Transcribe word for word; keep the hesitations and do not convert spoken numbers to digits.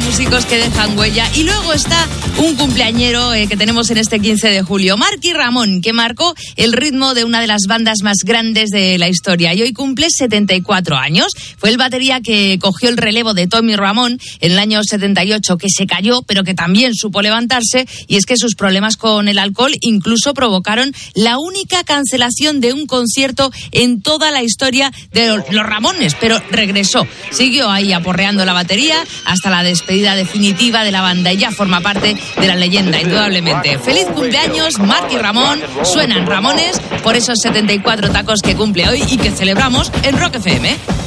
músicos que dejan huella. Y luego está un cumpleañero eh, que tenemos en este quince de julio, Marky Ramón, que marcó el ritmo de una de las bandas más grandes de la historia y hoy cumple setenta y cuatro años. Fue el batería que cogió el relevo de Tommy Ramón en el año setenta y ocho, que se cayó, pero que también supo levantarse, y es que sus problemas con el alcohol incluso provocaron la única cancelación de un concierto en toda la historia de los Ramones, pero regresó, siguió ahí aporreando la batería hasta la despedida definitiva de la banda y ya forma parte de la leyenda, indudablemente. Feliz cumpleaños, Marky Ramón. Suenan Ramones por esos setenta y cuatro tacos que cumple hoy y que celebramos en Rock F M.